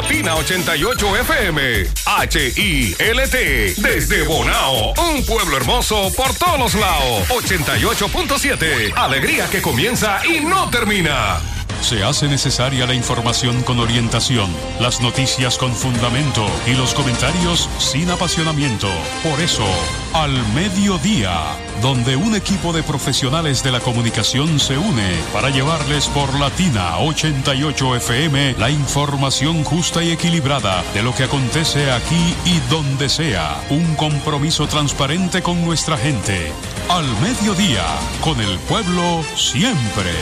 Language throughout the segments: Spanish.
Latina 88 FM, HILT, desde Bonao, un pueblo hermoso por todos los lados. 88.7, alegría que comienza y no termina. Se hace necesaria la información con orientación, las noticias con fundamento y los comentarios sin apasionamiento. Por eso, Al Mediodía, donde un equipo de profesionales de la comunicación se une para llevarles por Latina 88 FM la información justa y equilibrada de lo que acontece aquí y donde sea. Un compromiso transparente con nuestra gente. Al Mediodía, con el pueblo siempre.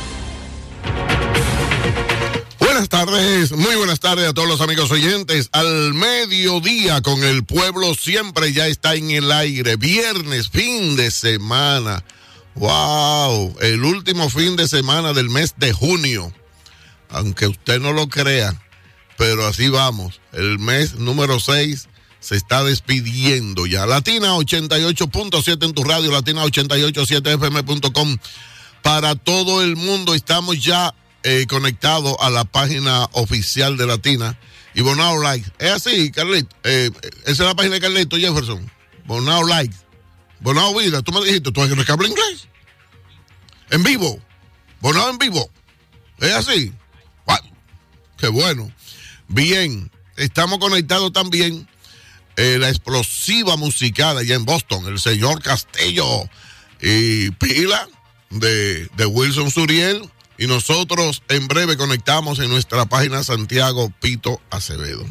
Buenas tardes, muy buenas tardes a todos los amigos oyentes. Al Mediodía con el pueblo siempre ya está en el aire. Viernes, fin de semana. ¡Wow! El último fin de semana del mes de junio. Aunque usted no lo crea, pero así vamos. El mes número 6 se está despidiendo ya. Latina 88.7 en tu radio, latina887fm.com. Para todo el mundo estamos ya conectado a la página oficial de Latina y Bonao Like. Es así, Carlito. Esa es la página de Carlito Jefferson. Bonao Like. Bonao Vida. Tú me dijiste, ¿tú no hablas inglés? En vivo. Bonao en vivo. Es así. ¡Wow! Qué bueno. Bien. Estamos conectados también la explosiva musical allá en Boston. El señor Castillo y Pila de Wilson Suriel. Y nosotros en breve conectamos en nuestra página Santiago Pito Acevedo.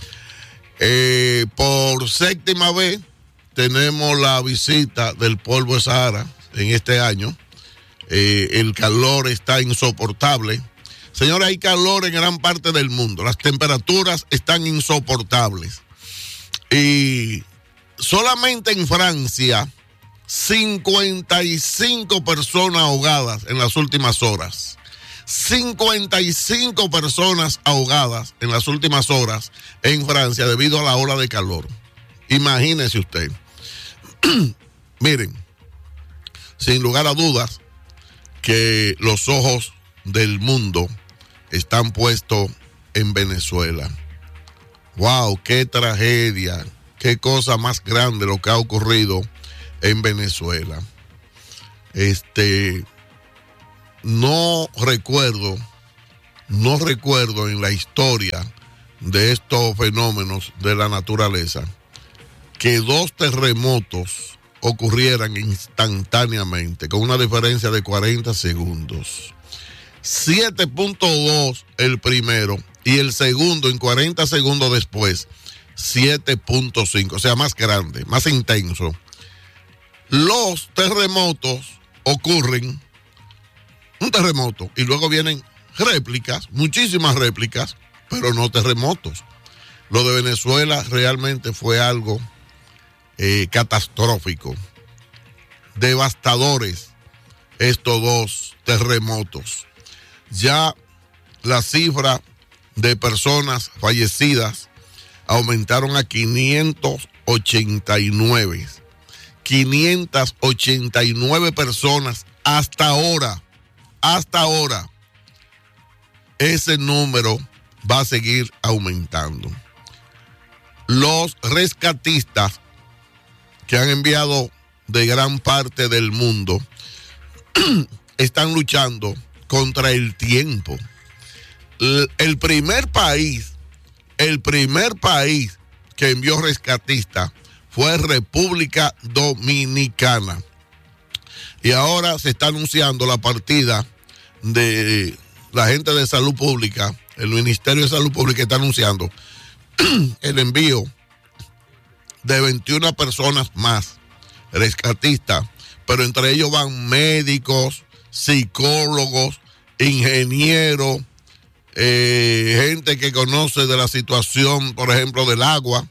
Por séptima vez tenemos la visita del polvo de Sahara en este año. El calor está insoportable. Señores, hay calor en gran parte del mundo. Las temperaturas están insoportables. Y solamente en Francia, 55 personas ahogadas en las últimas horas. 55 personas ahogadas en las últimas horas en Francia debido a la ola de calor. Imagínese usted. Miren, sin lugar a dudas que los ojos del mundo están puestos en Venezuela. ¡Wow! ¡Qué tragedia! ¡Qué cosa más grande lo que ha ocurrido en Venezuela! No recuerdo en la historia de estos fenómenos de la naturaleza que 2 terremotos ocurrieran instantáneamente, con una diferencia de 40 segundos. 7.2 el primero y el segundo en 40 segundos después, 7.5, o sea, más grande, más intenso. Los terremotos ocurren, un terremoto, y luego vienen réplicas, muchísimas réplicas, pero no terremotos. Lo de Venezuela realmente fue algo catastrófico, devastadores estos 2 terremotos. Ya la cifra de personas fallecidas aumentaron a 589. 589 personas hasta ahora. Ese número va a seguir aumentando. Los rescatistas que han enviado de gran parte del mundo están luchando contra el tiempo. El primer país que envió rescatistas fue República Dominicana. Y ahora se está anunciando la partida de la gente de salud pública. El Ministerio de Salud Pública está anunciando el envío de 21 personas más, rescatistas, pero entre ellos van médicos, psicólogos, ingenieros, gente que conoce de la situación, por ejemplo, del agua,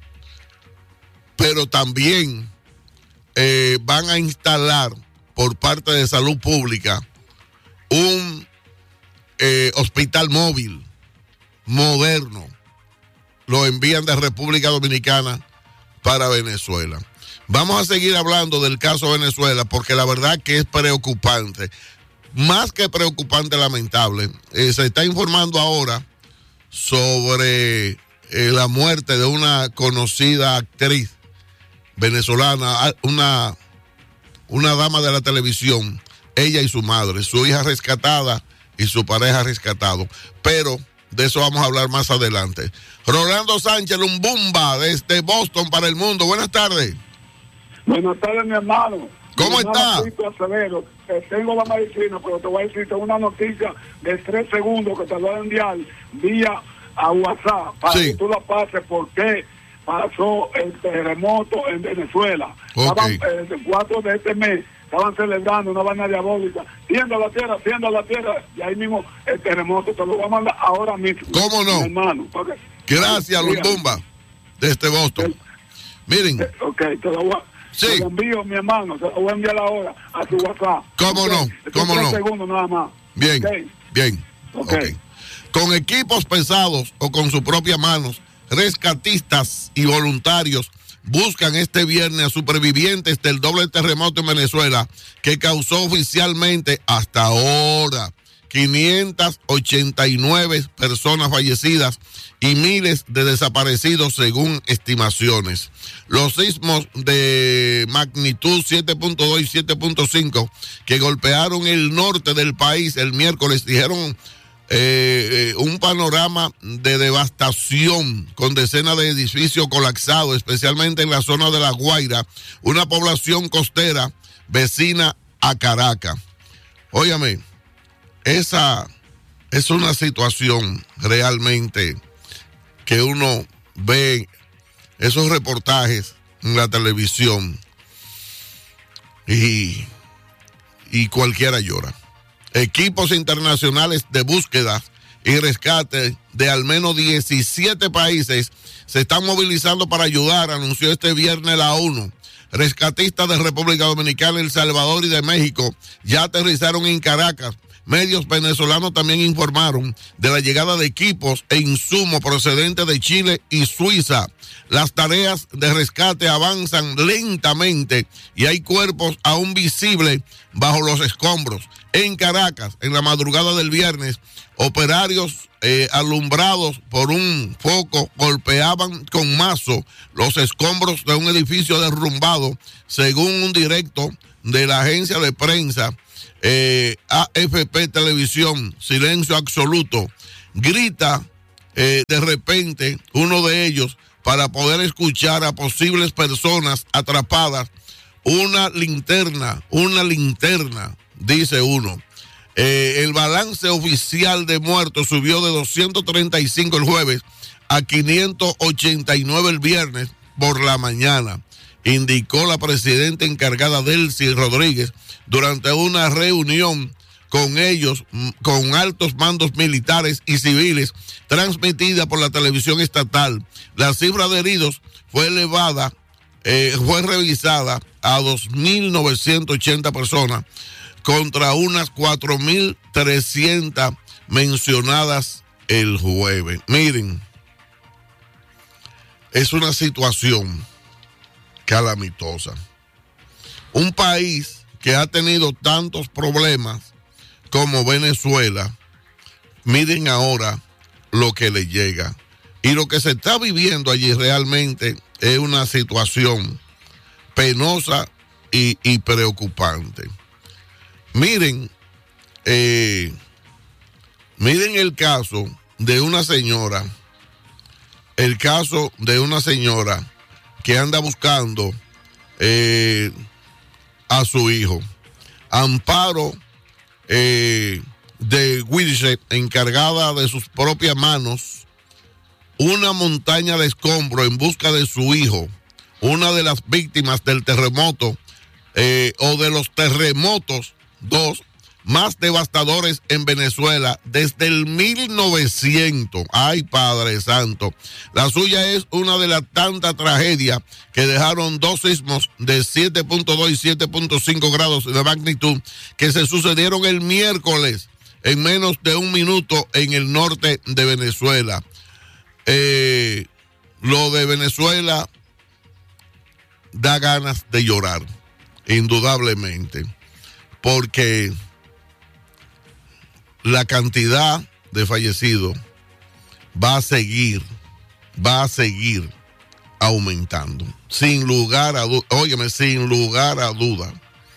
pero también van a instalar por parte de salud pública un hospital móvil moderno. Lo envían de República Dominicana para Venezuela. Vamos a seguir hablando del caso Venezuela porque la verdad que es preocupante. Más que preocupante, lamentable. Se está informando ahora sobre la muerte de una conocida actriz venezolana, una dama de la televisión, ella y su madre, su hija rescatada y su pareja rescatado. Pero de eso vamos a hablar más adelante. Rolando Sánchez Lumbumba, desde Boston para el mundo. Buenas tardes. Buenas tardes, mi hermano. ¿Cómo está? Tengo la medicina, pero te voy a decir una noticia de 3 segundos que te voy a enviar vía a WhatsApp para que tú la pases. Porque pasó el terremoto en Venezuela. Okay. El 4 de este mes estaban celebrando una vaina diabólica. Tienda la tierra, y ahí mismo el terremoto. Te lo voy a mandar ahora mismo. ¿Cómo no? Mi hermano. Gracias, Lumbumba, desde Boston. Miren. Ok, te lo voy a... Sí. Te lo envío, mi hermano, se lo voy a enviar ahora a su WhatsApp. ¿Cómo no? ¿Cómo no? 3 segundos nada más. Bien, bien. Okay. Con equipos pesados o con sus propias manos, rescatistas y voluntarios buscan este viernes a supervivientes del doble terremoto en Venezuela que causó oficialmente hasta ahora 589 personas fallecidas y miles de desaparecidos según estimaciones. Los sismos de magnitud 7.2 y 7.5 que golpearon el norte del país el miércoles dijeron un panorama de devastación con decenas de edificios colapsados, especialmente en la zona de La Guaira, una población costera vecina a Caracas. Óyame, esa es una situación realmente que uno ve esos reportajes en la televisión y cualquiera llora. Equipos internacionales de búsqueda y rescate de al menos 17 países se están movilizando para ayudar, anunció este viernes la ONU. Rescatistas de República Dominicana, El Salvador y de México ya aterrizaron en Caracas. Medios venezolanos también informaron de la llegada de equipos e insumos procedentes de Chile y Suiza. Las tareas de rescate avanzan lentamente y hay cuerpos aún visibles bajo los escombros. En Caracas, en la madrugada del viernes, operarios alumbrados por un foco golpeaban con mazo los escombros de un edificio derrumbado, según un directo de la agencia de prensa AFP Televisión. Silencio absoluto. Grita de repente uno de ellos para poder escuchar a posibles personas atrapadas. Una linterna, dice uno. El balance oficial de muertos subió de 235 el jueves a 589 el viernes por la mañana, indicó la presidenta encargada Delcy Rodríguez durante una reunión con ellos, con altos mandos militares y civiles, transmitida por la televisión estatal. La cifra de heridos fue revisada a 2.980 personas contra unas 4.300 mencionadas el jueves. Miren, es una situación calamitosa. Un país que ha tenido tantos problemas como Venezuela, miren ahora lo que le llega. Y lo que se está viviendo allí realmente es una situación penosa y preocupante. Miren, miren el caso de una señora, que anda buscando a su hijo. Amparo de Wilshire, encargada de sus propias manos, una montaña de escombros en busca de su hijo, una de las víctimas del terremoto o de los terremotos, dos más devastadores en Venezuela desde el 1900. Ay, Padre Santo. La suya es una de las tantas tragedias que dejaron dos sismos de 7.2 y 7.5 grados de magnitud que se sucedieron el miércoles en menos de un minuto en el norte de Venezuela. Lo de Venezuela da ganas de llorar, indudablemente, porque la cantidad de fallecidos va a seguir aumentando. Sin lugar a duda, óyeme, sin lugar a duda.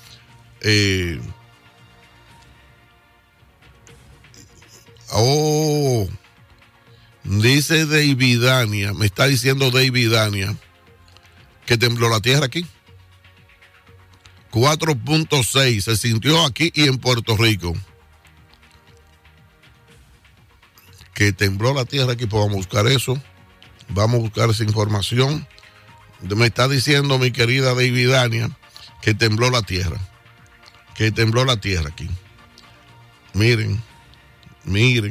Dice Davidania, me está diciendo Davidania, que tembló la tierra aquí. 4.6 se sintió aquí y en Puerto Rico. Que tembló la tierra aquí, pues vamos a buscar eso. Vamos a buscar esa información. Me está diciendo mi querida Davidania que tembló la tierra. Que tembló la tierra aquí. Miren. Me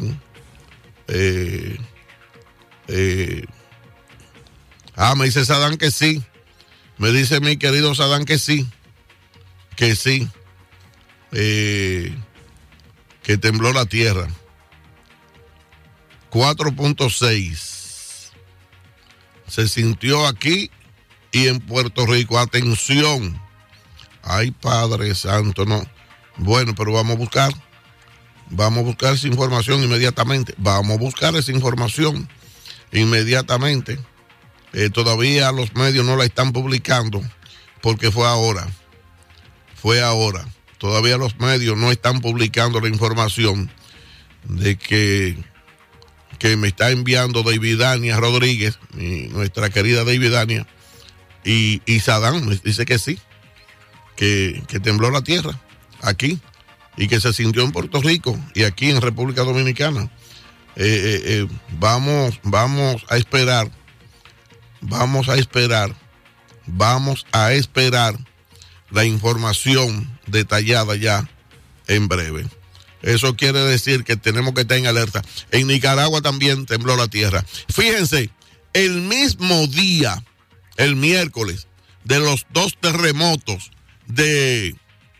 dice Sadán que sí. Me dice mi querido Sadán que sí. Que sí. Que tembló la tierra. 4.6 se sintió aquí y en Puerto Rico. Atención. Ay, Padre Santo, no. Bueno, pero vamos a buscar esa información inmediatamente. Todavía los medios no la están publicando porque fue ahora. Todavía los medios no están publicando la información de que me está enviando Davidania Rodríguez, nuestra querida Davidania, y Sadán me dice que sí, que tembló la tierra aquí y que se sintió en Puerto Rico y aquí en República Dominicana. Vamos a esperar la información detallada ya en breve. Eso quiere decir que tenemos que estar en alerta. En Nicaragua también tembló la tierra. Fíjense, el mismo día, el miércoles, de los 2 terremotos de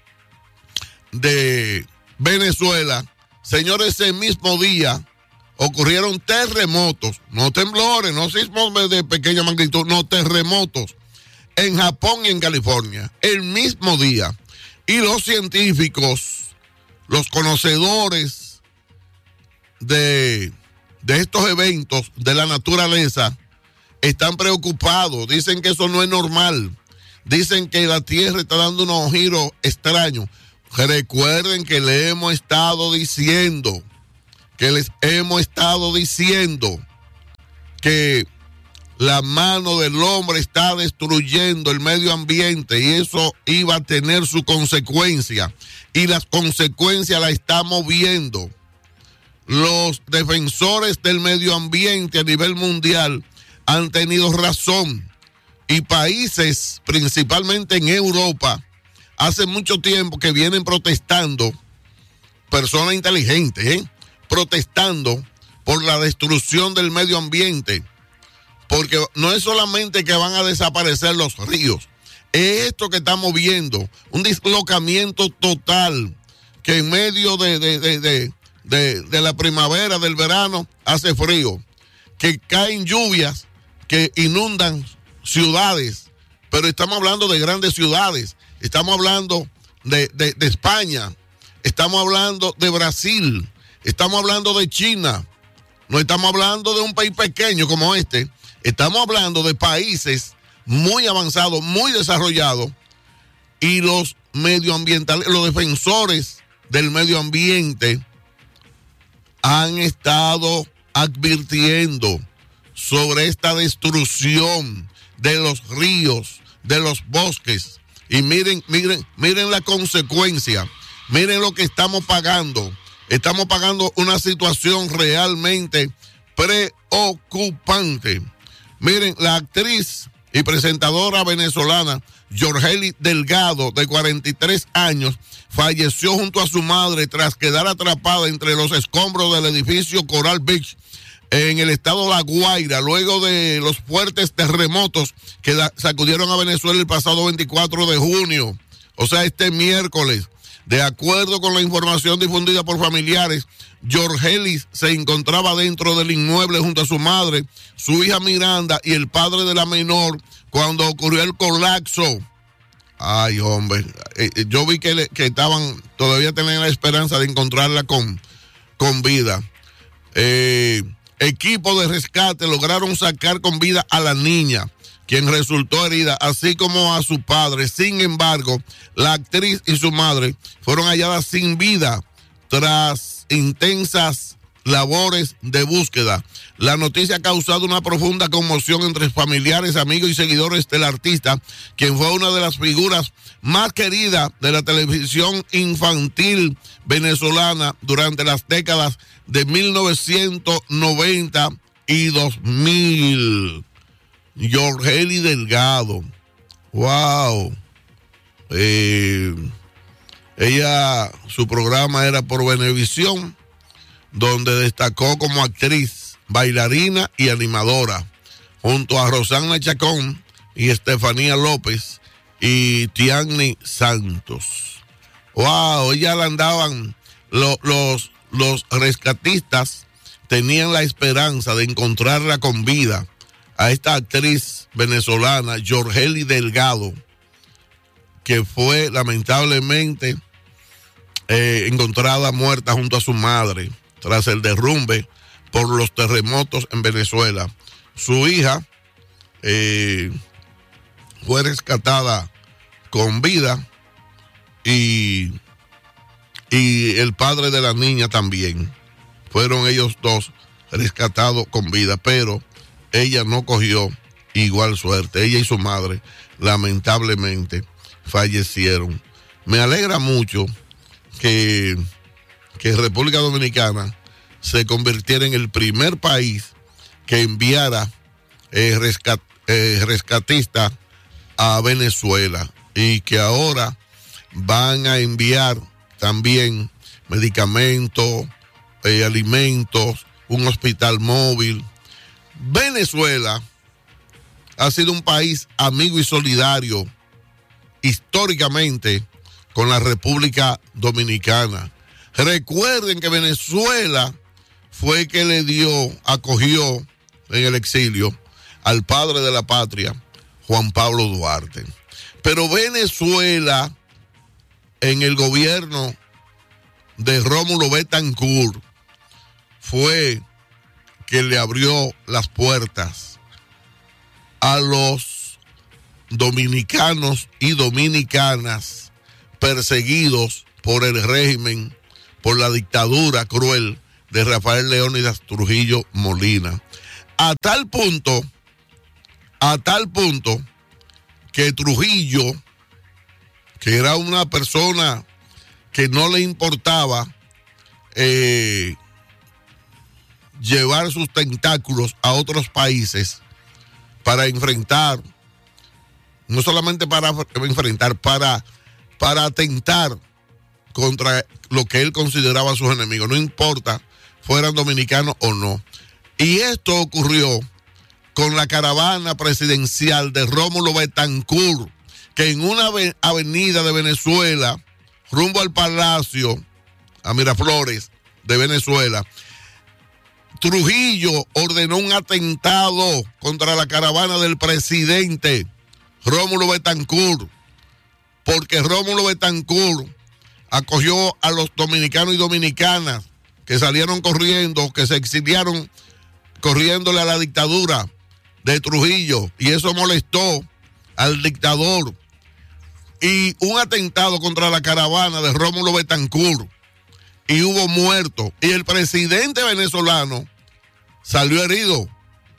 Venezuela, señores, ese mismo día ocurrieron terremotos, no temblores, no sismos de pequeña magnitud, no terremotos, en Japón y en California, el mismo día. Y los científicos, los conocedores de estos eventos de la naturaleza, están preocupados, dicen que eso no es normal, dicen que la Tierra está dando unos giros extraños. Recuerden que les hemos estado diciendo que la mano del hombre está destruyendo el medio ambiente y eso iba a tener su consecuencia y las consecuencias las estamos viendo. Los defensores del medio ambiente a nivel mundial han tenido razón y países, principalmente en Europa, hace mucho tiempo que vienen protestando, personas inteligentes, protestando por la destrucción del medio ambiente, porque no es solamente que van a desaparecer los ríos, es esto que estamos viendo, un deslocamiento total, que en medio de la primavera, del verano, hace frío, que caen lluvias que inundan ciudades, pero estamos hablando de grandes ciudades, estamos hablando de España, estamos hablando de Brasil, estamos hablando de China, no estamos hablando de un país pequeño como este, estamos hablando de países muy avanzados, muy desarrollados, y los medioambientales, los defensores del medio ambiente han estado advirtiendo sobre esta destrucción de los ríos, de los bosques. Y miren la consecuencia, miren lo que estamos pagando. Estamos pagando una situación realmente preocupante. Miren, la actriz y presentadora venezolana Yorgeli Delgado, de 43 años, falleció junto a su madre tras quedar atrapada entre los escombros del edificio Coral Beach en el estado de La Guaira, luego de los fuertes terremotos que sacudieron a Venezuela el pasado 24 de junio, o sea, este miércoles. De acuerdo con la información difundida por familiares, Yorgeli se encontraba dentro del inmueble junto a su madre, su hija Miranda y el padre de la menor cuando ocurrió el colapso. Ay, hombre, yo vi que todavía tenían la esperanza de encontrarla con vida. equipos de rescate lograron sacar con vida a la niña, quien resultó herida, así como a su padre. Sin embargo, la actriz y su madre fueron halladas sin vida tras intensas labores de búsqueda. La noticia ha causado una profunda conmoción entre familiares, amigos y seguidores del artista, quien fue una de las figuras más queridas de la televisión infantil venezolana durante las décadas de 1990 y 2000. Yorgeli Delgado. Wow. Ella, su programa era por Venevisión, donde destacó como actriz, bailarina y animadora, junto a Rosana Chacón y Estefanía López y Tiani Santos. Wow, ella la andaban, los rescatistas tenían la esperanza de encontrarla con vida a esta actriz venezolana, Yorgeli Delgado, que fue lamentablemente encontrada muerta junto a su madre tras el derrumbe por los terremotos en Venezuela. Su hija fue rescatada con vida y el padre de la niña también. Fueron ellos dos rescatados con vida, pero ella no cogió igual suerte. Ella y su madre lamentablemente fallecieron. Me alegra mucho que República Dominicana se convirtiera en el primer país que enviara rescatistas a Venezuela, y que ahora van a enviar también medicamentos, alimentos, un hospital móvil. Venezuela ha sido un país amigo y solidario históricamente con la República Dominicana. Recuerden que Venezuela fue que acogió en el exilio al padre de la patria, Juan Pablo Duarte. Pero Venezuela, en el gobierno de Rómulo Betancourt, fue que le abrió las puertas a los dominicanos y dominicanas perseguidos por el régimen, por la dictadura cruel de Rafael Leónidas Trujillo Molina. A tal punto que Trujillo, que era una persona que no le importaba llevar sus tentáculos a otros países para enfrentar, no solamente para enfrentar, para atentar contra lo que él consideraba sus enemigos, no importa fueran dominicanos o no. Y esto ocurrió con la caravana presidencial de Rómulo Betancourt, que en una avenida de Venezuela, rumbo al Palacio, a Miraflores de Venezuela, Trujillo ordenó un atentado contra la caravana del presidente Rómulo Betancourt, porque Rómulo Betancourt acogió a los dominicanos y dominicanas que salieron corriendo, que se exiliaron corriéndole a la dictadura de Trujillo, y eso molestó al dictador. Y un atentado contra la caravana de Rómulo Betancourt, y hubo muertos, y el presidente venezolano salió herido,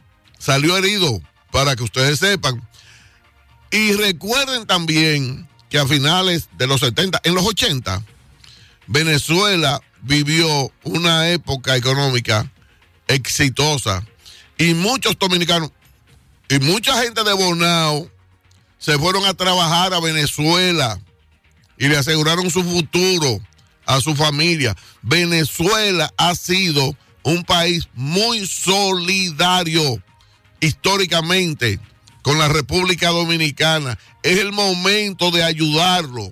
para que ustedes sepan. Y recuerden también que a finales de los 70, en los 80, Venezuela vivió una época económica exitosa, y muchos dominicanos y mucha gente de Bonao se fueron a trabajar a Venezuela y le aseguraron su futuro a su familia. Venezuela ha sido un país muy solidario históricamente con la República Dominicana. Es el momento de ayudarlo.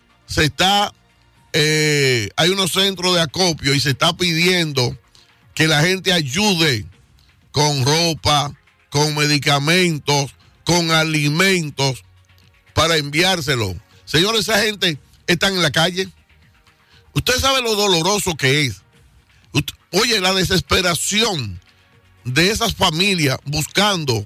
Hay unos centros de acopio y se está pidiendo que la gente ayude con ropa, con medicamentos, con alimentos para enviárselo. Señores, esa gente está en la calle. Usted sabe lo doloroso que es. Oye, la desesperación de esas familias buscando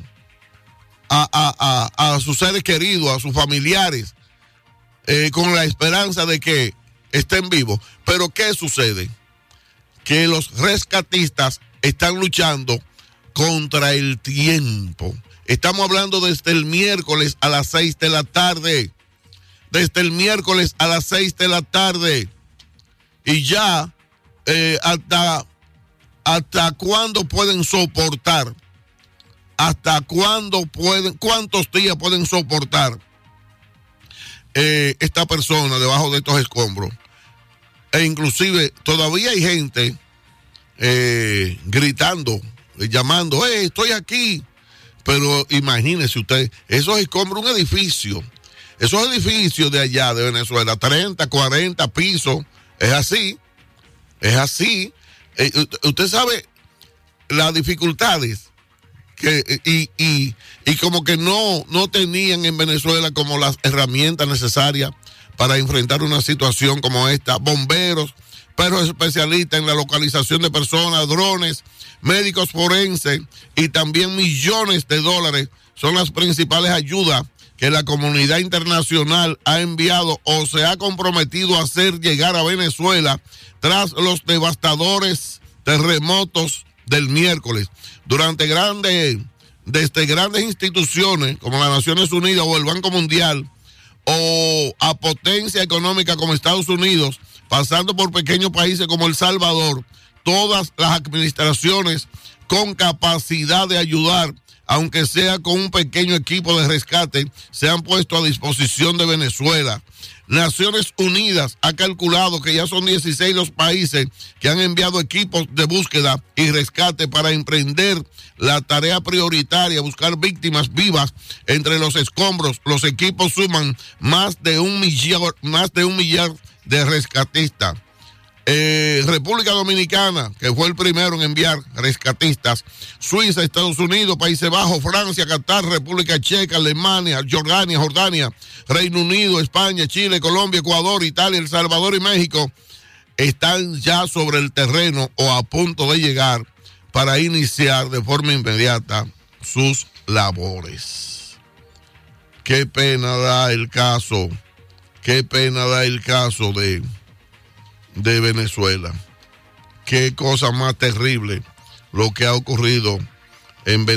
a sus seres queridos, a sus familiares, con la esperanza de que estén vivos. Pero ¿qué sucede? Que los rescatistas están luchando contra el tiempo. Estamos hablando desde el miércoles a las 6 de la tarde. Desde el miércoles a las 6 de la tarde. Y ya hasta cuándo pueden soportar. ¿Hasta cuándo pueden, cuántos días pueden soportar esta persona debajo de estos escombros? E inclusive todavía hay gente gritando, llamando, estoy aquí. Pero imagínense ustedes, esos escombros, un edificio, esos edificios de allá de Venezuela, 30, 40 pisos, es así. Usted sabe las dificultades y como que no tenían en Venezuela como las herramientas necesarias para enfrentar una situación como esta. Bomberos, perros especialistas en la localización de personas, drones, médicos forenses y también millones de dólares son las principales ayudas que la comunidad internacional ha enviado o se ha comprometido a hacer llegar a Venezuela tras los devastadores terremotos del miércoles. Desde grandes instituciones como las Naciones Unidas o el Banco Mundial, o a potencia económica como Estados Unidos, pasando por pequeños países como El Salvador, todas las administraciones con capacidad de ayudar, aunque sea con un pequeño equipo de rescate, se han puesto a disposición de Venezuela. Naciones Unidas ha calculado que ya son 16 los países que han enviado equipos de búsqueda y rescate para emprender la tarea prioritaria, buscar víctimas vivas entre los escombros. Los equipos suman más de un millar de rescatistas. República Dominicana, que fue el primero en enviar rescatistas, Suiza, Estados Unidos, Países Bajos, Francia, Qatar, República Checa, Alemania, Jordania, Reino Unido, España, Chile, Colombia, Ecuador, Italia, El Salvador y México están ya sobre el terreno o a punto de llegar para iniciar de forma inmediata sus labores. Qué pena da el caso de Venezuela. Qué cosa más terrible lo que ha ocurrido en Venezuela.